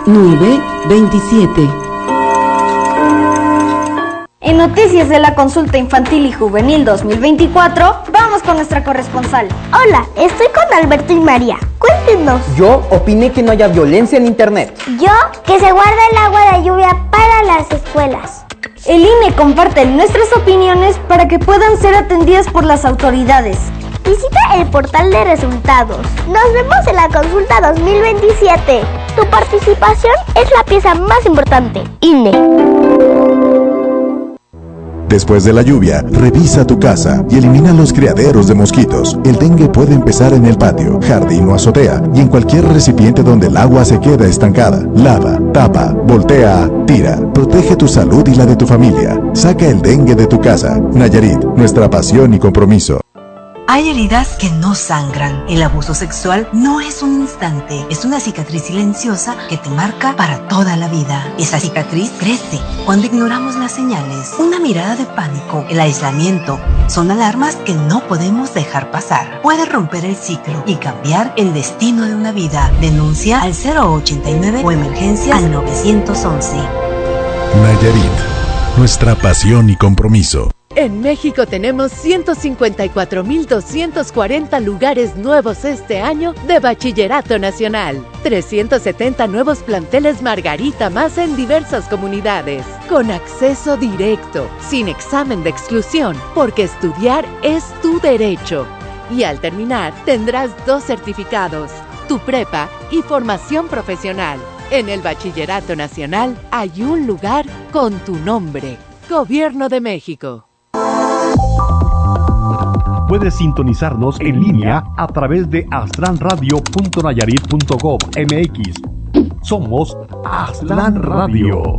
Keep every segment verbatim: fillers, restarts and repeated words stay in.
nueve veintisiete. En Noticias de la Consulta Infantil y Juvenil dos mil veinticuatro, vamos con nuestra corresponsal. Hola, estoy con Alberto y María. Cuéntenos. Yo opiné que no haya violencia en internet. Yo, que se guarde el agua de lluvia para las escuelas. El I N E comparte nuestras opiniones para que puedan ser atendidas por las autoridades. Visita el portal de resultados. Nos vemos en la consulta dos mil veintisiete. Tu participación es la pieza más importante. I N E. Después de la lluvia, revisa tu casa y elimina los criaderos de mosquitos. El dengue puede empezar en el patio, jardín o azotea y en cualquier recipiente donde el agua se queda estancada. Lava, tapa, voltea, tira. Protege tu salud y la de tu familia. Saca el dengue de tu casa. Nayarit, nuestra pasión y compromiso. Hay heridas que no sangran. El abuso sexual no es un instante, es una cicatriz silenciosa que te marca para toda la vida. Esa cicatriz crece cuando ignoramos las señales. Una mirada de pánico, el aislamiento, son alarmas que no podemos dejar pasar. Puede romper el ciclo y cambiar el destino de una vida. Denuncia al cero ochenta y nueve o emergencias al nueve once. Nayarit, nuestra pasión y compromiso. En México tenemos ciento cincuenta y cuatro mil doscientos cuarenta lugares nuevos este año de Bachillerato Nacional. trescientos setenta nuevos planteles Margarita más en diversas comunidades. Con acceso directo, sin examen de exclusión, porque estudiar es tu derecho. Y al terminar tendrás dos certificados, tu prepa y formación profesional. En el Bachillerato Nacional hay un lugar con tu nombre. Gobierno de México. Puedes sintonizarnos en línea a través de aztlán radio punto nayarit punto gov punto mx. Somos Aztlán Radio.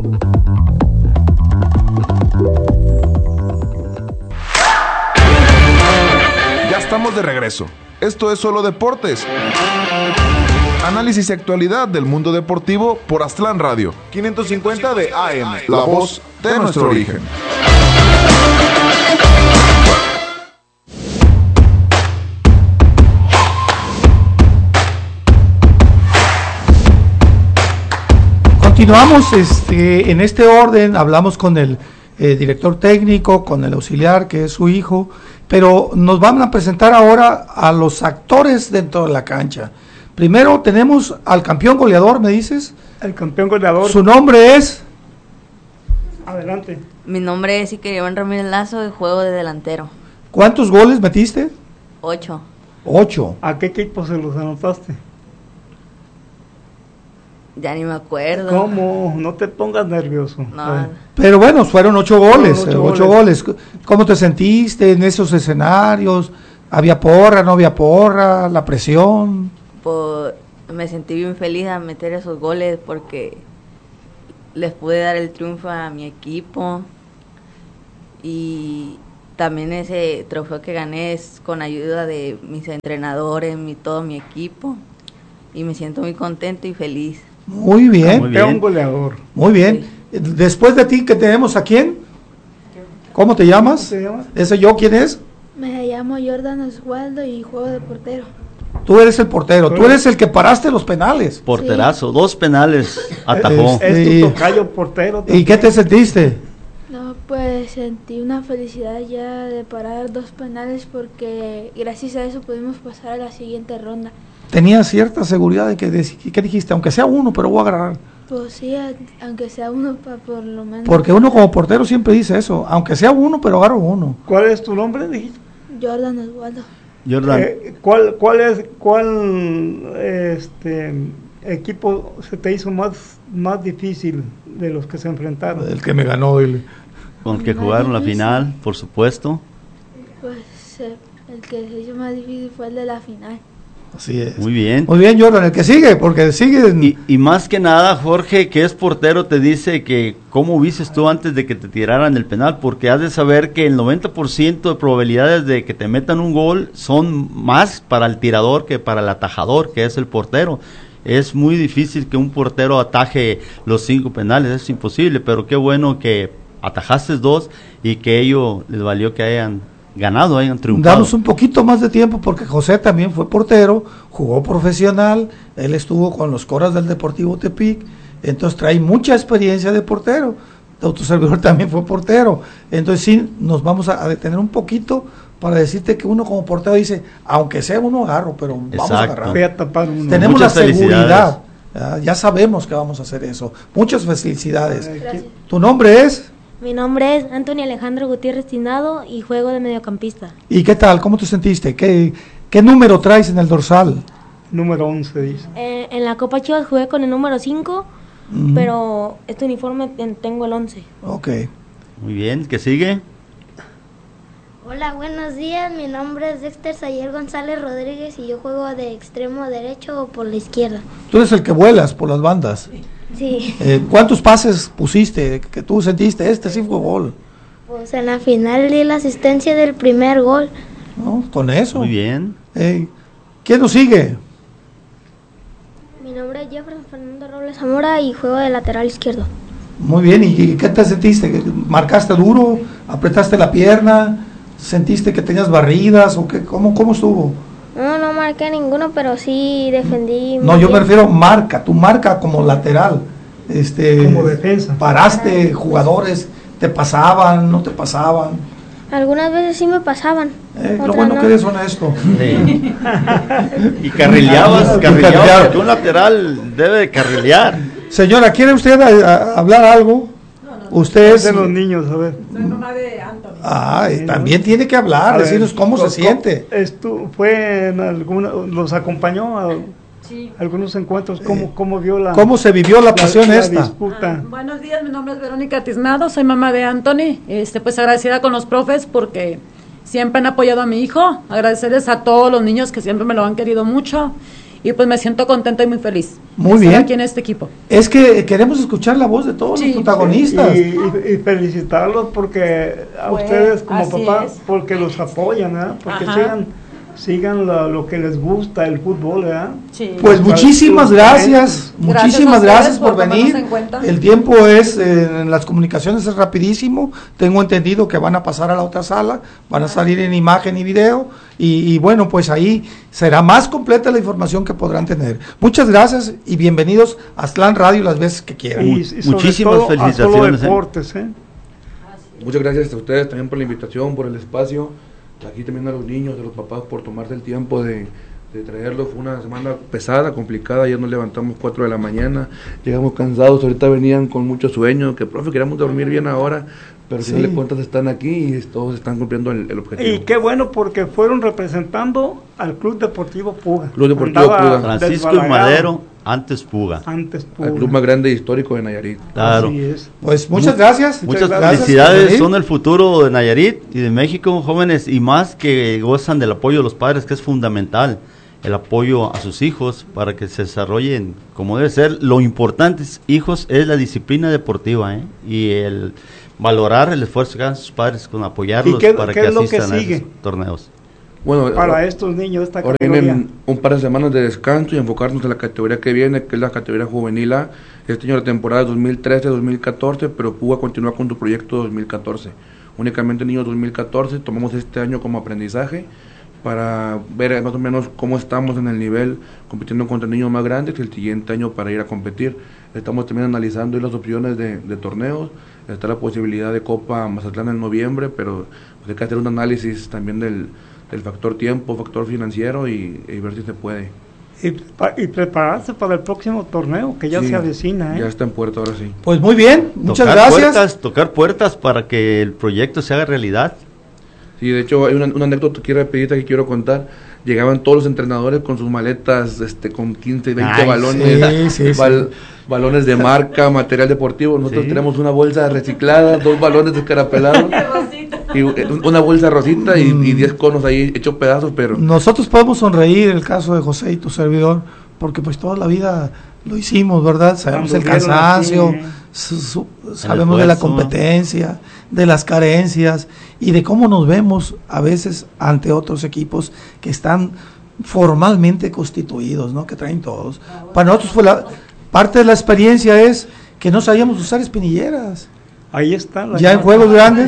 Ya estamos de regreso. Esto es Solo Deportes. Análisis y actualidad del mundo deportivo por Aztlán Radio. quinientos cincuenta de A M. La voz de nuestro origen. Continuamos este, en este orden, hablamos con el eh, director técnico, con el auxiliar que es su hijo, pero nos van a presentar ahora a los actores dentro de la cancha. Primero tenemos al campeón goleador, ¿me dices? El campeón goleador. Su nombre es... Adelante. Mi nombre es Iker Iván Ramírez Lazo y juego de delantero. ¿Cuántos goles metiste? Ocho. Ocho. ¿A qué equipo se los anotaste? Ya ni me acuerdo. ¿Cómo? No te pongas nervioso. No. Pero bueno, fueron ocho goles, fueron ocho, ocho goles. goles. ¿Cómo te sentiste en esos escenarios? ¿Había porra, no había porra? ¿La presión? Pues me sentí bien feliz a meter esos goles porque les pude dar el triunfo a mi equipo y también ese trofeo que gané es con ayuda de mis entrenadores, mi, todo mi equipo, y me siento muy contento y feliz. Muy bien. Muy bien. Un goleador. Muy bien. Sí. Después de ti, ¿qué tenemos a quién? ¿Cómo te llamas? ¿Cómo te llamas? ¿Ese yo quién es? Me llamo Jordan Oswaldo y juego de portero. Tú eres el portero, tú eres el que paraste los penales. Porterazo, sí. Dos penales atajó. Es, es tu tocayo portero. ¿Y qué te sentiste? No, pues sentí una felicidad ya de parar dos penales porque gracias a eso pudimos pasar a la siguiente ronda. ¿Tenías cierta seguridad de que, de, que dijiste, aunque sea uno, pero voy a agarrar? Pues sí, aunque sea uno, pa, por lo menos. Porque uno como portero siempre dice eso, aunque sea uno, pero agarro uno. ¿Cuál es tu nombre, dijiste? Jordan Oswaldo. Jordan. Eh, ¿Cuál, cuál es, cuál este equipo se te hizo más, más difícil de los que se enfrentaron? El que me ganó. El... Con el que jugaron la final, por supuesto. Pues eh, el que se hizo más difícil fue el de la final. Así es. Muy bien. Muy bien, Jordan, el que sigue, porque sigue. En... Y, y más que nada, Jorge, que es portero, te dice que cómo hubieses tú antes de que te tiraran el penal, porque has de saber que el noventa por ciento de probabilidades de que te metan un gol son más para el tirador que para el atajador, que es el portero. Es muy difícil que un portero ataje los cinco penales, es imposible, pero qué bueno que atajaste dos y que ello les valió que hayan ganado, hayan triunfado. Damos un poquito más de tiempo porque José también fue portero, jugó profesional, él estuvo con los Coras del Deportivo Tepic entonces trae mucha experiencia de portero. Tu servidor también fue portero, entonces sí, nos vamos a, a detener un poquito para decirte que uno como portero dice, aunque sea uno agarro, pero vamos Exacto. a agarrar. Voy a tapar uno. Tenemos Muchas la seguridad, felicidades. ya, ya sabemos que vamos a hacer eso. Muchas felicidades. Gracias. ¿Tu nombre es? Mi nombre es Antonio Alejandro Gutiérrez Tinado y juego de mediocampista. ¿Y qué tal? ¿Cómo te sentiste? ¿Qué, qué número traes en el dorsal? Número once, dice. Eh, en la Copa Chivas jugué con el número cinco, Mm. pero este uniforme ten- tengo el once. Ok. Muy bien, ¿qué sigue? Hola, buenos días. Mi nombre es Dexter Sayer González Rodríguez y yo juego de extremo derecho o por la izquierda. Tú eres el que vuelas por las bandas. Sí. Eh, ¿Cuántos pases pusiste que tú sentiste? Este sí fue gol. Pues en la final di la asistencia del primer gol. ¿No? Con eso. Muy bien. Eh, ¿Quién nos sigue? Mi nombre es Jefferson Fernando Robles Zamora y juego de lateral izquierdo. Muy bien. ¿Y, y qué te sentiste? ¿Marcaste duro? ¿Apretaste la pierna? ¿Sentiste que tenías barridas? ¿O qué? ¿Cómo, cómo estuvo? No, no marqué ninguno, pero sí defendí. No, muy yo me bien. refiero marca, tu marca como lateral. Este, Como defensa. Paraste jugadores, te pasaban, no te pasaban. Algunas veces sí me pasaban. Eh, lo otras bueno no. que eres honesto. Sí. Y carrileabas, Y carrileabas, carrileaba. porque un lateral debe de carrilear. Señora, ¿quiere usted a- a- hablar algo? Usted es... de los niños, a ver. Ah, y también tiene que hablar, A ver, decirnos cómo se ¿cómo- siente. Estu fue en alguna, los acompañó a algunos encuentros, ¿cómo, cómo vio la... ¿Cómo se vivió la pasión la esta? disputa? Ah, buenos días, mi nombre es Verónica Tiznado, soy mamá de Anthony, este, pues agradecida con los profes porque siempre han apoyado a mi hijo, agradecerles a todos los niños que siempre me lo han querido mucho y pues me siento contenta y muy feliz Muy de estar bien. aquí en este equipo. Es que queremos escuchar la voz de todos Sí, los protagonistas. Y, y- y felicitarlos porque a Pues, ustedes como así papá, es. porque los apoyan, ¿verdad? Porque Ajá. sigan, sigan la- lo que les gusta, el fútbol, ¿verdad? Sí. Pues Los muchísimas talentos. gracias, Gracias muchísimas a ustedes gracias por por tomarnos venir. en cuenta. El tiempo es, eh, en las comunicaciones es rapidísimo. Tengo entendido que van a pasar a la otra sala, van a salir en imagen y video. Y, y bueno, pues ahí será más completa la información que podrán tener. Muchas gracias y bienvenidos a Aztlán Radio las veces que quieran. Y, y sobre Muchísimas todo a Solo felicitaciones, ¿eh? Deportes, ¿eh? Muchas gracias a ustedes también por la invitación, por el espacio. Aquí también a los niños, a los papás por tomarse el tiempo de, de traerlo. Fue una semana pesada, complicada. Ayer nos levantamos cuatro de la mañana, llegamos cansados. Ahorita venían con mucho sueño, que profe, queríamos dormir bien ahora, pero al Sí. final de cuentas están aquí y todos están cumpliendo el, el objetivo. Y qué bueno porque fueron representando al Club Deportivo Puga. Club Deportivo Andaba Puga. Francisco y desbalagado. Madero, antes Puga. Antes Puga. El club más grande e histórico de Nayarit. Claro. Así es. Pues muchas gracias. Muchas gracias. felicidades, Venir. son el futuro de Nayarit y de México, jóvenes, y más que gozan del apoyo de los padres, que es fundamental, el apoyo a sus hijos para que se desarrollen como debe ser. Lo importante, hijos, es la disciplina deportiva, ¿eh? Y el valorar el esfuerzo que hagan sus padres con apoyarlos ¿Y qué- para qué que es lo que asistan a sigue? esos torneos. Bueno, Para estos niños, esta ahora categoría. vienen un par de semanas de descanso y enfocarnos en la categoría que viene, que es la categoría juvenil A. Este año la temporada dos mil trece dos mil catorce, pero Puga continúa con su proyecto dos mil catorce. Únicamente niños dos mil catorce, tomamos este año como aprendizaje para ver más o menos cómo estamos en el nivel, compitiendo contra niños más grandes, y el siguiente año para ir a competir. Estamos también analizando las opciones de, de torneos, está la posibilidad de Copa Mazatlán en noviembre, pero pues hay que hacer un análisis también del, del factor tiempo, factor financiero y, y ver si se puede. Y, pa- y prepararse para el próximo torneo que ya Sí, se avecina, ¿eh? Ya está en puerta ahora sí. Pues muy bien, muchas tocar gracias. Puertas, tocar puertas para que el proyecto se haga realidad. Sí, de hecho hay una, una anécdota que rapidita que quiero contar. Llegaban todos los entrenadores con sus maletas, este, con quince, veinte Ay, balones, sí, sí, sí. bal- balones de marca, material deportivo. Nosotros Sí. tenemos una bolsa reciclada, dos balones descarapelados, y u- una bolsa rosita y, y diez conos ahí hechos pedazos, pero Nosotros podemos sonreír el caso de José y tu servidor, porque pues toda la vida lo hicimos, ¿verdad? Sabemos el Anduvieron cansancio, así, ¿eh? su- su- sabemos de la esfuerzo. competencia, de las carencias y de cómo nos vemos a veces ante otros equipos que están formalmente constituidos, ¿no? Que traen todos. Para nosotros fue la parte de la experiencia es que no sabíamos usar espinilleras. Ahí está. la- Ya en juegos grandes,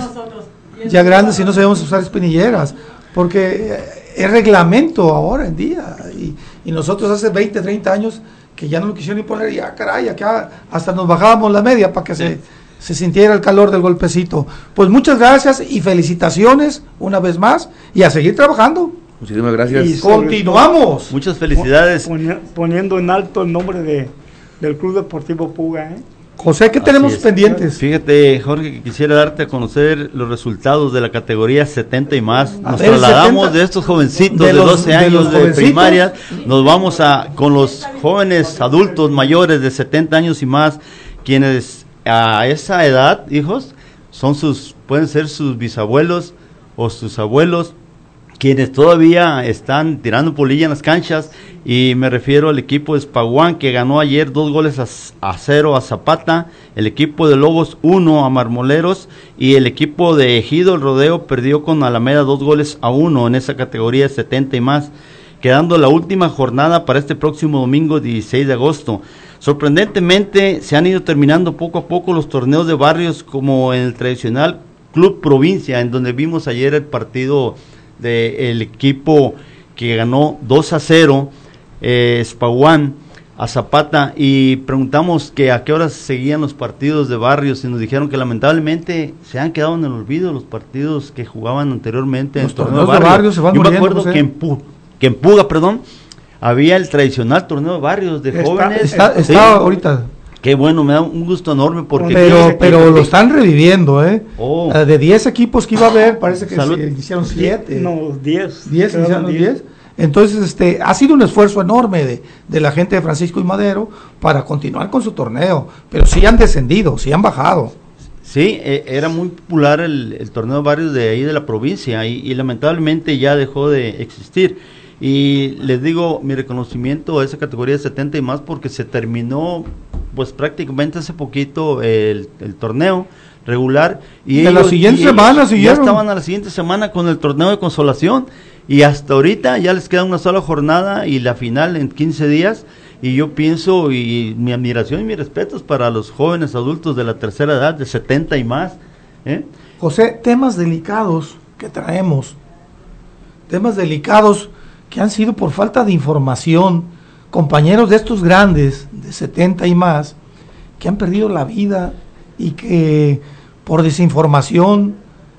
ya grandes y no sabemos usar espinilleras, porque eh, es reglamento ahora en día, y, y nosotros hace veinte, treinta años que ya no lo quisieron imponer, y ya caray, acá hasta nos bajábamos la media para que sí. se, se sintiera el calor del golpecito. Pues muchas gracias y felicitaciones una vez más, y a seguir trabajando. Muchísimas gracias. Y continuamos. Muchas felicidades. Poniendo en alto el nombre de, del Club Deportivo Puga, ¿eh? José, ¿qué tenemos pendientes? Fíjate, Jorge, que quisiera darte a conocer los resultados de la categoría setenta y más. Nos ver, trasladamos setenta, de estos jovencitos de, de los, doce años de, de primaria, nos vamos a con los jóvenes adultos mayores de setenta años y más, quienes a esa edad, hijos, son sus, pueden ser sus bisabuelos o sus abuelos, quienes todavía están tirando polilla en las canchas, y me refiero al equipo de Espaguán, que ganó ayer dos goles a, a cero a Zapata, el equipo de Lobos uno a Marmoleros, y el equipo de Ejido el Rodeo perdió con Alameda dos goles a uno en esa categoría setenta y más, quedando la última jornada para este próximo domingo dieciséis de agosto. Sorprendentemente se han ido terminando poco a poco los torneos de barrios, como en el tradicional Club Provincia, en donde vimos ayer el partido del equipo que ganó dos a cero, eh, Espaguán a Zapata, y preguntamos que a qué horas seguían los partidos de barrios, y nos dijeron que lamentablemente se han quedado en el olvido los partidos que jugaban anteriormente en el torneo de barrios. barrios se van Yo muriendo, me acuerdo que en, Pu que en Puga, perdón, había el tradicional torneo de barrios de está, jóvenes. Está, está sí. ahorita. Qué bueno, me da un gusto enorme porque... Pero, pero lo están reviviendo, ¿eh? Oh. Uh, de diez equipos que iba a haber, parece que se hicieron siete. No, diez. diez, hicieron diez. Entonces, este, ha sido un esfuerzo enorme de, de la gente de Francisco y Madero para continuar con su torneo, pero sí han descendido, sí han bajado. Sí, eh, era muy popular el, el torneo de barrios de ahí de la provincia, y, y lamentablemente ya dejó de existir. Y les digo mi reconocimiento a esa categoría de setenta y más, porque se terminó pues prácticamente hace poquito el, el torneo regular, y de ellos, la siguiente y semana ellos siguieron. ya estaban a la siguiente semana con el torneo de consolación, y hasta ahorita ya les queda una sola jornada y la final en quince días, y yo pienso, y mi admiración y mis respetos para los jóvenes adultos de la tercera edad, de setenta y más. ¿eh? José, temas delicados que traemos, temas delicados que han sido por falta de información, compañeros de estos grandes, de setenta y más, que han perdido la vida, y que por desinformación,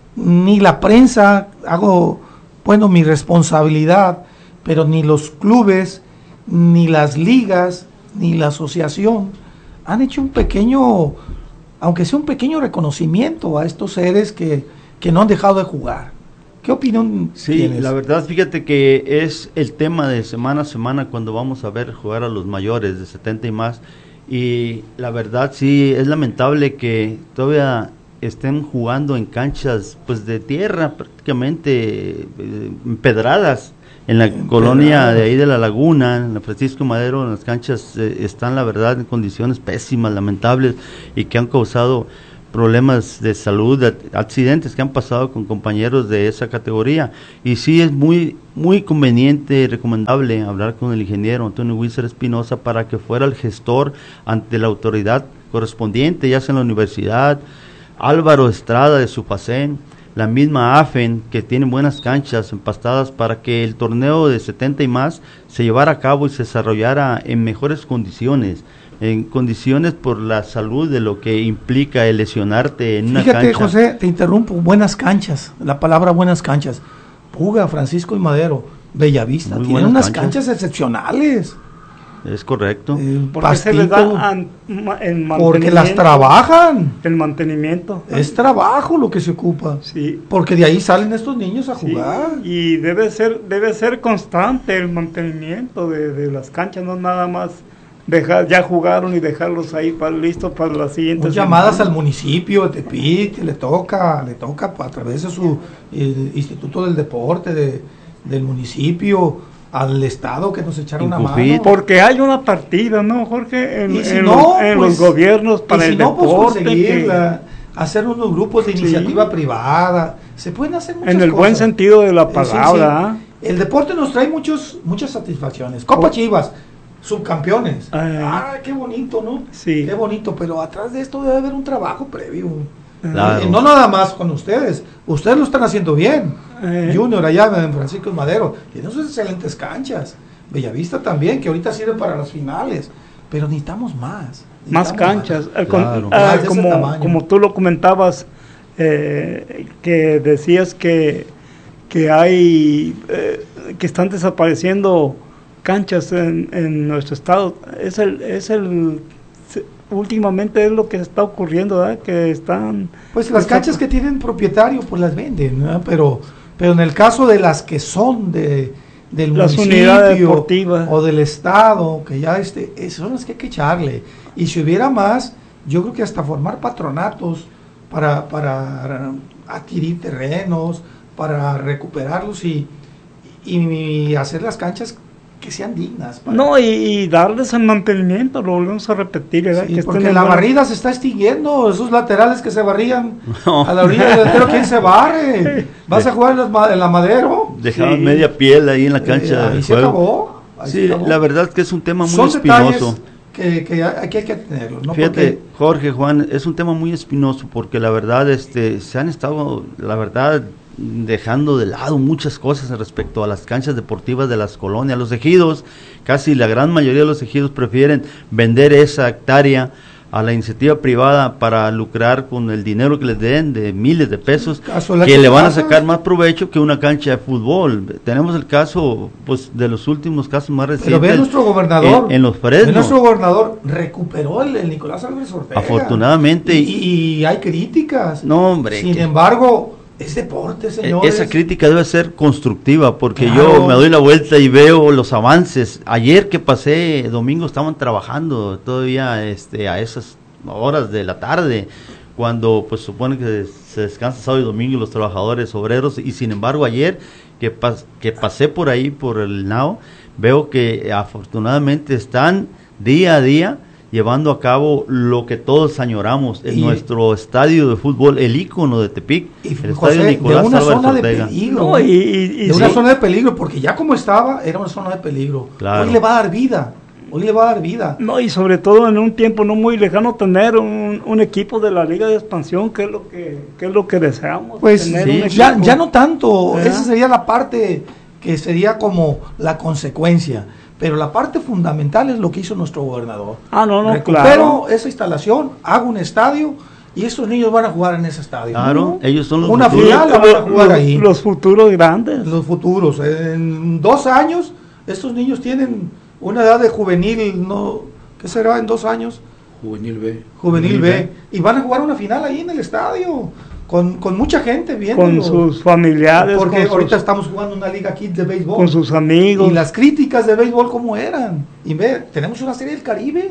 ni la prensa, hago, bueno, mi responsabilidad, pero ni los clubes, ni las ligas, ni la asociación, han hecho un pequeño, aunque sea un pequeño reconocimiento a estos seres que, que no han dejado de jugar. ¿Qué opinión sí, tienes? La verdad, fíjate que es el tema de semana a semana cuando vamos a ver jugar a los mayores de setenta y más, y la verdad sí, es lamentable que todavía estén jugando en canchas pues de tierra, prácticamente eh, empedradas, en la empedradas. Colonia de ahí de la Laguna, en la Francisco Madero, en las canchas eh, están la verdad en condiciones pésimas, lamentables, y que han causado problemas de salud, de accidentes que han pasado con compañeros de esa categoría. Y sí es muy muy conveniente y recomendable hablar con el ingeniero Antonio Wilson Espinosa para que fuera el gestor ante la autoridad correspondiente, ya sea en la universidad, Álvaro Estrada de Supacén, la misma AFEN, que tienen buenas canchas empastadas, para que el torneo de setenta y más se llevara a cabo y se desarrollara en mejores condiciones, en condiciones por la salud de lo que implica el lesionarte en una Fíjate, cancha. José, te interrumpo, buenas canchas, la palabra buenas canchas, Puga, Francisco y Madero, Bellavista, Muy tienen unas canchas. canchas excepcionales. Es correcto. Eh, Porque se les da an, ma, el porque las trabajan. El mantenimiento. Es trabajo lo que se ocupa. Sí. Porque de ahí salen estos niños a sí, jugar. Y debe ser debe ser constante el mantenimiento de, de las canchas, no nada más dejar, ya jugaron y dejarlos ahí para listos para la siguiente. Pues llamadas al municipio de Tepic, le toca, le toca a través de su el Instituto del Deporte de, del municipio, al Estado, que nos echaron una mano. Porque hay una partida, ¿no, Jorge? En, si en, no, los, en pues, los gobiernos para y si el no, pues deporte. conseguirla, que... hacer unos grupos de iniciativa sí. privada. Se pueden hacer muchas En el cosas. buen sentido de la palabra. Sí, sí. El deporte nos trae muchos muchas satisfacciones. Copa oh. Chivas, subcampeones. Eh. Ah, qué bonito, ¿no? Sí. Qué bonito, pero atrás de esto debe haber un trabajo previo. Claro. Eh, no nada más con ustedes. Ustedes lo están haciendo bien. Eh. Junior allá en Francisco Madero tiene sus excelentes canchas. Bellavista también, que ahorita sirve para las finales. pero necesitamos más. Más canchas, más. El con- Claro. ah, Más de ese como, tamaño. como tú lo comentabas, eh, que decías que, que hay, eh, que están desapareciendo canchas en, en nuestro estado. Es el, es el, se- últimamente es lo que está ocurriendo, ¿verdad? Que están... Pues las están- canchas que tienen propietario, pues las venden, ¿no? Pero, pero en el caso de las que son de del Las municipio unidades deportivas. o del estado, que ya este, esas son las que hay que echarle. Y si hubiera más, yo creo que hasta formar patronatos para, para adquirir terrenos, para recuperarlos y, y hacer las canchas que sean dignas. para- No, y, y darles el mantenimiento, lo volvemos a repetir, ¿verdad? Sí, que porque estén en la buena- barrida se está extinguiendo, esos laterales que se barrían a la orilla del delantero, ¿quién se barre? ¿Vas a jugar en, las ma- en la Madero? Dejaban media piel ahí en la cancha Eh, ahí de se juego. acabó, ahí Sí, se acabó. la verdad es que es un tema muy Son detalles espinoso. que, que aquí hay que tenerlos, ¿no? Fíjate, Porque- Jorge, Juan, es un tema muy espinoso porque la verdad este se han estado, la verdad, dejando de lado muchas cosas respecto a las canchas deportivas de las colonias. Los ejidos, casi la gran mayoría de los ejidos prefieren vender esa hectárea a la iniciativa privada para lucrar con el dinero que les den de miles de pesos, Caso de la que le van a Plaza. sacar más provecho que una cancha de fútbol. Tenemos el caso, pues, de los últimos casos más recientes. Pero ve nuestro gobernador, en, en los ve Fresnos. nuestro gobernador recuperó el, el Nicolás Álvarez Ortega. Afortunadamente. Y, y hay críticas. No, hombre. Sin que- embargo, es deporte, E- señores. Esa crítica debe ser constructiva porque Claro. yo me doy la vuelta y veo los avances. Ayer que pasé, domingo estaban trabajando todavía este, a esas horas de la tarde, cuando pues supone que se descansa sábado y domingo los trabajadores obreros, y sin embargo ayer que, pas que pasé por ahí, por el N A O, veo que afortunadamente están día a día llevando a cabo lo que todos añoramos en Y- nuestro estadio de fútbol, el ícono de Tepic, el José, estadio de Nicolás una Álvarez zona de Ortega. peligro. No, y- y- y de una sí. zona de peligro, porque ya como estaba, era una zona de peligro. Claro. Hoy le va a dar vida. Hoy le va a dar vida. No, y sobre todo en un tiempo no muy lejano tener un, un equipo de la Liga de Expansión, que es lo que, que es lo que deseamos. Pues tener sí, un ya, equipo. ya no tanto, ¿Verdad? esa sería la parte que sería como la consecuencia, pero la parte fundamental es lo que hizo nuestro gobernador. Ah, no, no, Recupero claro. esa instalación, hago un estadio y estos niños van a jugar en ese estadio. Claro, ellos son los Una futuros. final la van a jugar los, ahí. los futuros grandes. Los futuros. En dos años, estos niños tienen una edad de juvenil, ¿no? ¿Qué será en dos años? Juvenil B. Juvenil B. Y van a jugar una final ahí en el estadio. Con, con mucha gente viendo. Con sus familiares. Porque con ahorita sus, estamos jugando una liga kid de béisbol. con sus amigos. Y las críticas de béisbol, ¿cómo eran? Y ve, tenemos una serie del Caribe.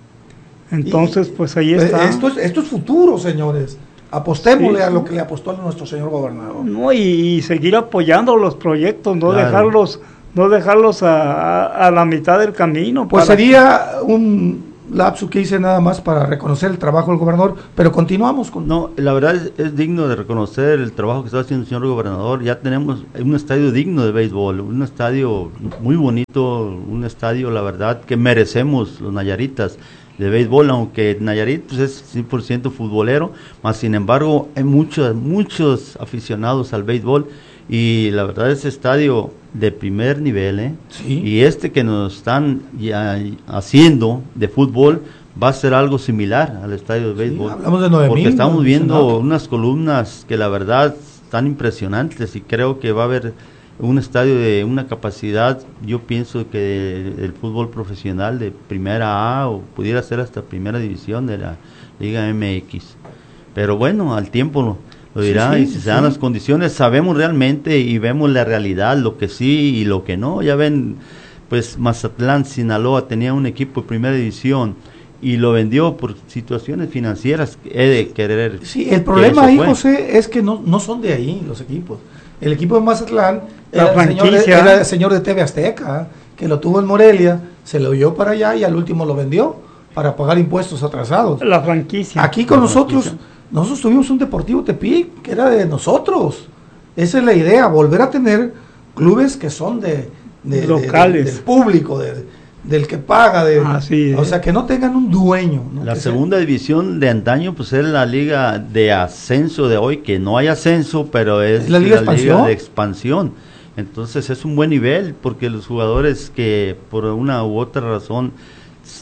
Entonces, pues ahí Eh, está. Esto es, esto es futuro, señores. Apostémosle Sí. a lo que le apostó nuestro señor gobernador. No, y, y seguir apoyando los proyectos, no Claro. dejarlos no dejarlos a, a, a la mitad del camino. Pues para- sería un lapso que hice nada más para reconocer el trabajo del gobernador, pero continuamos con... No, la verdad es, es digno de reconocer el trabajo que está haciendo el señor gobernador. Ya tenemos un estadio digno de béisbol, un estadio muy bonito, un estadio, la verdad, que merecemos los nayaritas de béisbol, aunque Nayarit pues, es cien por ciento futbolero, más sin embargo hay muchos, muchos aficionados al béisbol y la verdad ese estadio de primer nivel, ¿eh? Sí. Y este que nos están ya haciendo de fútbol va a ser algo similar al estadio de béisbol. hablamos de nueve porque mil, estamos ¿no? viendo Senado. unas columnas que la verdad están impresionantes y creo que va a haber un estadio de una capacidad, yo pienso que el fútbol profesional de primera A o pudiera ser hasta primera división de la Liga M X. Pero bueno, al tiempo lo, lo dirá Sí, sí, y si sí. se dan las condiciones, sabemos realmente y vemos la realidad, lo que sí y lo que no. Ya ven, pues Mazatlán, Sinaloa tenía un equipo de primera división y lo vendió por situaciones financieras, he de querer. Sí, el que problema eso ahí, fue. José, es que no, no son de ahí los equipos. El equipo de Mazatlán La era el, señor de, franquicia. era el señor de T V Azteca, que lo tuvo en Morelia, se lo oyó para allá y al último lo vendió para pagar impuestos atrasados. La franquicia. Aquí con La nosotros, franquicia. nosotros tuvimos un Deportivo Tepic que era de nosotros. Esa es la idea, volver a tener clubes que son de, de- de- Locales. de- del público, de- del que paga, de, Así es. o sea, que no tengan un dueño. ¿no? La Que sea- segunda división de antaño pues es la liga de ascenso de hoy, que no hay ascenso, pero es, ¿Es la liga de expansión? de expansión. Entonces es un buen nivel porque los jugadores que por una u otra razón s-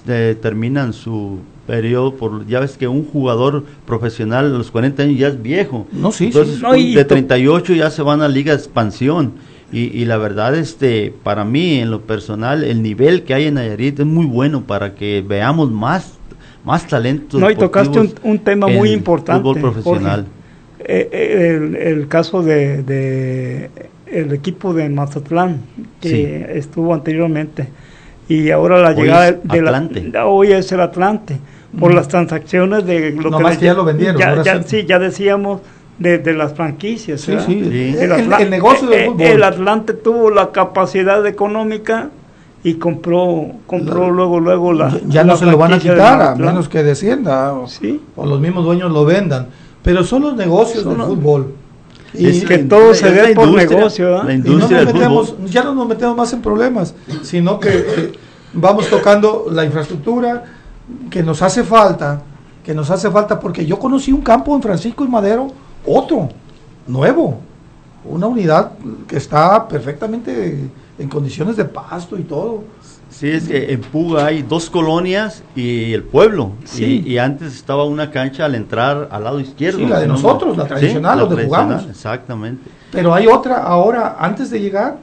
eh, terminan su periodo, por ya ves que un jugador profesional a los cuarenta años ya es viejo. No, sí, Entonces, sí. No, y de treinta y ocho ya se van a Liga de Expansión. Y, y la verdad, este, para mí, en lo personal, el nivel que hay en Nayarit es muy bueno para que veamos más, más talentos. No, y tocaste un, un tema muy importante. Fútbol profesional. Eh, eh, el, el caso de, de el equipo de Mazatlán, que sí. estuvo anteriormente, y ahora la hoy llegada es de Atlante. la, hoy es el Atlante, por mm. las transacciones de lo no que, más que ya lo vendieron. Ya, ya, sí, ya decíamos. De, de las franquicias. Sí, sí, sí. El, el, el negocio del fútbol. El Atlante tuvo la capacidad económica y compró compró la, luego luego la ya, ya la no se lo van a quitar a menos que descienda o, ¿sí? o los mismos dueños lo vendan, pero son los negocios son del los, fútbol y es que todo se ve por negocio, la industria y no nos metemos, fútbol. ya no nos metemos más en problemas, sino que eh, vamos tocando la infraestructura que nos hace falta, que nos hace falta porque yo conocí un campo en Francisco y Madero, otro, nuevo, una unidad que está perfectamente en condiciones de pasto y todo. Sí, es que en Puga hay dos colonias y el pueblo, sí. y, y antes estaba una cancha al entrar al lado izquierdo. Sí, la de nosotros, la tradicional, sí, donde jugamos. Exactamente. Pero hay otra ahora, antes de llegar,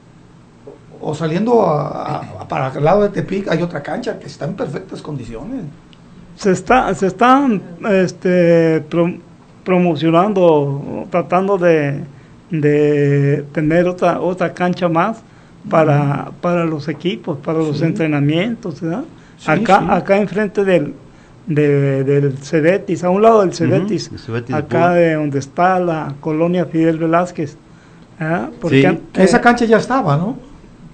o saliendo a, a, para el lado de Tepic, hay otra cancha que está en perfectas condiciones. Se está, se están, este, pro, promocionando, tratando de, de tener otra otra cancha más para, uh-huh. para los equipos, para sí. los entrenamientos, ¿verdad? Sí, acá sí. acá enfrente del de, del Cebetis, a un lado del Cebetis, uh-huh. Cebetis acá de, de donde está la colonia Fidel Velázquez, ¿verdad? Porque sí. antes, esa cancha ya estaba, ¿no?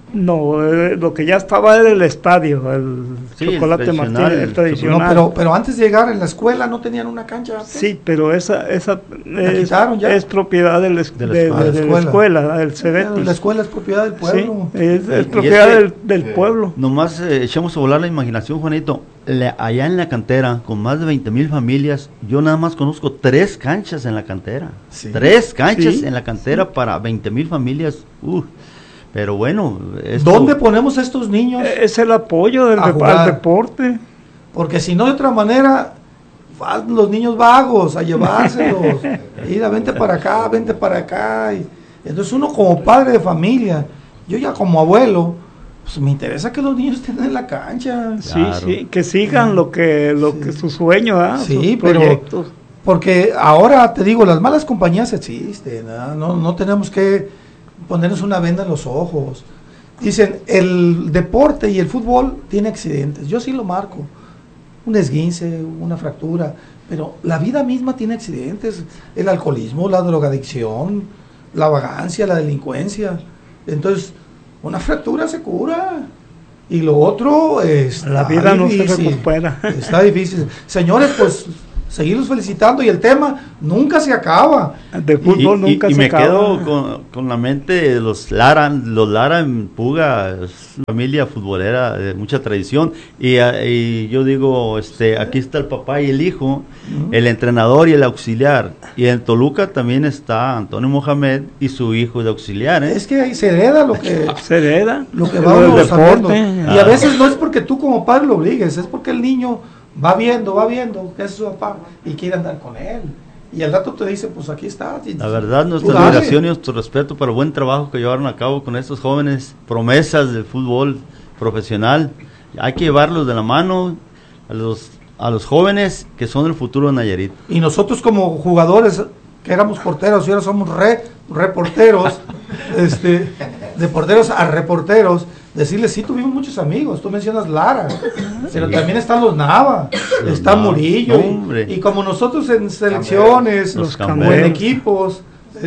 No, eh, lo que ya estaba era el estadio, el sí, Chocolate el Martínez, el tradicional. No, pero, pero antes de llegar en la escuela no tenían una cancha. ¿Antes? Sí, pero esa esa es, ya? es propiedad del es, de, la, de, de, de la escuela, del Cebetis. La escuela es propiedad del pueblo. Sí, es, es propiedad es que, del, del eh, pueblo. Nomás eh, echamos a volar la imaginación, Juanito. Le, allá en la cantera, con más de veinte mil familias, yo nada más conozco tres canchas en la cantera. Sí. Tres canchas sí. en la cantera sí. para veinte mil familias. Uh. Pero bueno, esto... ¿dónde ponemos a estos niños? Es el apoyo del de, al deporte. Porque si no, de otra manera, van los niños vagos a llevárselos. Mira, vente para acá, vente para acá. Y, entonces uno como padre de familia, yo ya como abuelo, pues me interesa que los niños estén en la cancha. Sí, claro. sí, que sigan lo que lo sí. que su sueño, ¿eh? Sí, sus proyectos. Pero porque ahora te digo, las malas compañías existen, ¿eh? no, no tenemos que ponernos una venda en los ojos. Dicen, el deporte y el fútbol tiene accidentes. Yo sí lo marco. Un esguince, una fractura. Pero la vida misma tiene accidentes. El alcoholismo, la drogadicción, la vagancia, la delincuencia. Entonces, una fractura se cura. Y lo otro es... La vida no se recupera. Está difícil. Señores, pues... seguirlos felicitando y el tema nunca se acaba. De fútbol y, nunca y, y se me acaba. quedo con, con la mente de los Lara, los Lara en Puga, es una familia futbolera de mucha tradición y, y yo digo, este, aquí está el papá y el hijo, uh-huh. el entrenador y el auxiliar, y en Toluca también está Antonio Mohamed y su hijo de auxiliar, ¿eh? Es que ahí se hereda lo que se hereda, lo que va uno sabiendo. Y a veces no es porque tú como padre lo obligues, es porque el niño va viendo, va viendo que es su papá y quiere andar con él. Y al rato te dice, pues aquí está. La verdad, nuestra admiración y nuestro respeto por el buen trabajo que llevaron a cabo con estos jóvenes promesas del fútbol profesional. Hay que llevarlos de la mano a los a los jóvenes que son el futuro de Nayarit. Y nosotros como jugadores que éramos porteros y ahora somos re, reporteros, este, de porteros a reporteros, decirles, sí, tuvimos muchos amigos, tú mencionas Lara, pero sí. también están los Nava, los está Nava, Murillo, y, y como nosotros en selecciones, los o en equipos,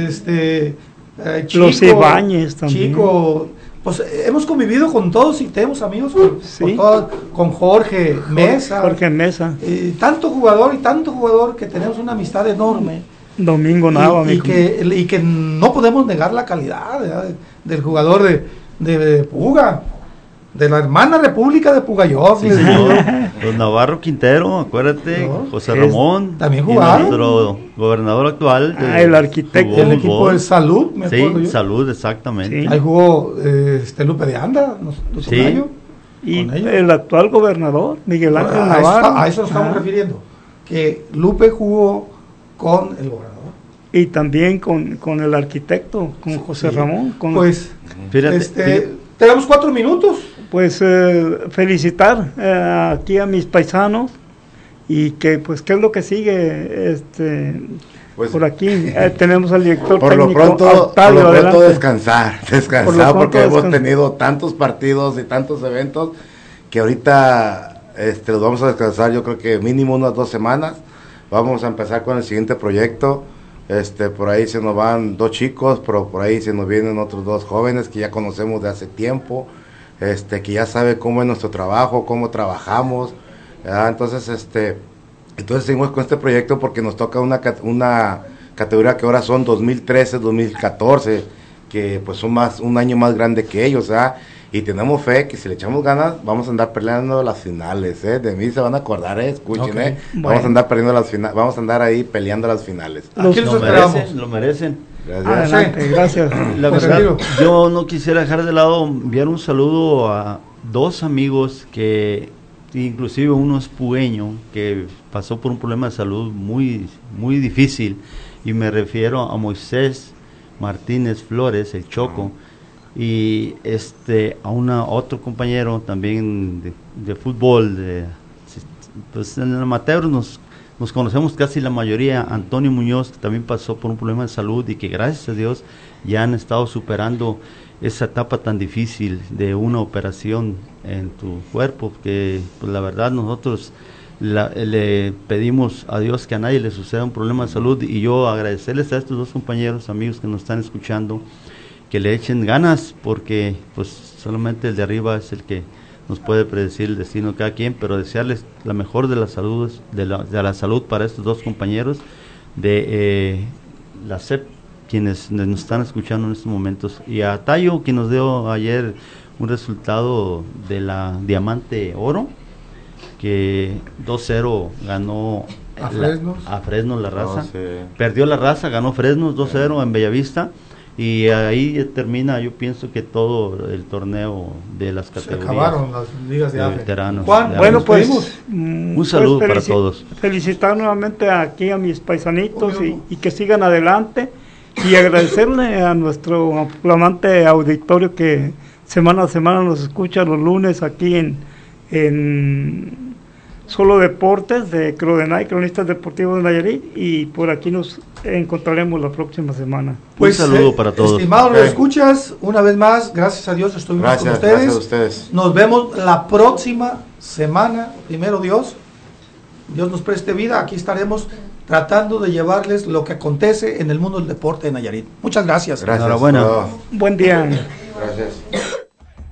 este, eh, Chico, los Ibáñez también. Chico, pues hemos convivido con todos y tenemos amigos con, sí. con, todos, con Jorge Mesa, Jorge Mesa, eh, tanto jugador y tanto jugador que tenemos una amistad enorme. Domingo Nava, y, y, que, y que no podemos negar la calidad ¿verdad? del jugador de, de, de Puga, de la hermana República de Pugayó. Sí, Don Navarro Quintero, acuérdate, no, José Ramón, también jugaron. Nuestro gobernador actual. Ah, el arquitecto. El equipo de Salud, me sí, acuerdo yo. Salud, exactamente. Sí. Ahí jugó eh, este Lupe de Anda, sí. y el actual gobernador, Miguel Ángel a Navarro. Eso, a eso nos estamos ah. refiriendo, que Lupe jugó con el gobernador. Y también con, con el arquitecto, con José sí. Ramón. Con pues, fíjate, este, fíjate. tenemos cuatro minutos. Pues eh, felicitar eh, aquí a mis paisanos y que pues qué es lo que sigue este pues, por aquí. Eh, tenemos al director por técnico. Lo pronto, Octavio, por lo pronto adelante. descansar, descansar Por lo pronto porque descansar. hemos tenido tantos partidos y tantos eventos que ahorita este, los vamos a descansar yo creo que mínimo unas dos semanas. Vamos a empezar con el siguiente proyecto. Este, por ahí se nos van dos chicos, pero por ahí se nos vienen otros dos jóvenes que ya conocemos de hace tiempo, este, que ya sabe cómo es nuestro trabajo, cómo trabajamos, ¿verdad? Entonces, este, entonces seguimos con este proyecto porque nos toca una, una categoría que ahora son dos mil trece, dos mil catorce, que pues son más, un año más grande que ellos, ¿verdad? Y tenemos fe que si le echamos ganas, vamos a andar peleando las finales, ¿eh? De mí se van a acordar, ¿eh? Escuchen, okay. ¿eh? Bueno. Vamos a andar peleando las finales, vamos a andar ahí peleando las finales. Aquí lo merecen, lo merecen. Gracias. Adelante, gracias. La verdad, yo no quisiera dejar de lado enviar un saludo a dos amigos que, inclusive uno es pueño, que pasó por un problema de salud muy, muy difícil, y me refiero a Moisés Martínez Flores, el Choco, y este a una otro compañero también de, de fútbol, de, pues en el amateur nos nos conocemos casi la mayoría, Antonio Muñoz, que también pasó por un problema de salud y que gracias a Dios ya han estado superando esa etapa tan difícil de una operación en tu cuerpo, que pues la verdad nosotros la, le pedimos a Dios que a nadie le suceda un problema de salud, y yo agradecerles a estos dos compañeros, amigos que nos están escuchando, que le echen ganas, porque pues solamente el de arriba es el que nos puede predecir el destino de cada quien, pero desearles la mejor de las saludes, de la, de la salud para estos dos compañeros de eh, la C E P, quienes nos están escuchando en estos momentos, y a Tayo, quien nos dio ayer un resultado de la Diamante Oro, que dos cero ganó a, la, Fresnos. a Fresno la raza, oh, sí. perdió la raza, ganó Fresnos dos cero en Bellavista. Y ahí termina, yo pienso que todo el torneo de las categorías. Se acabaron las ligas de, de veteranos. Juan, bueno, pues un saludo pues, para todos. Felicitar nuevamente aquí a mis paisanitos y, y que sigan adelante, y agradecerle a nuestro flamante auditorio que semana a semana nos escucha los lunes aquí en, en Solo Deportes de Crodenay, Cronistas Deportivos de Nayarit, y por aquí nos encontraremos la próxima semana. Pues, un saludo eh, para todos. Estimados, okay. Lo escuchas, una vez más, gracias a Dios estuvimos gracias, con ustedes. Gracias a ustedes. Nos vemos la próxima semana, primero Dios. Dios nos preste vida, aquí estaremos tratando de llevarles lo que acontece en el mundo del deporte de Nayarit. Muchas gracias. Gracias. Enhorabuena. Buen día. Gracias.